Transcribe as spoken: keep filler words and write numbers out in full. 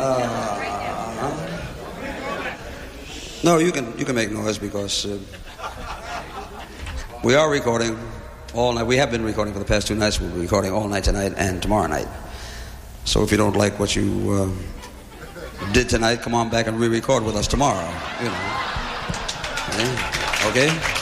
Uh, no, you can you can make noise because uh, we are recording all night. We have been recording for the past two nights. We'll be recording all night tonight and tomorrow night. So if you don't like what you uh, did tonight, come on back and re-record with us tomorrow. You know. Okay? Okay?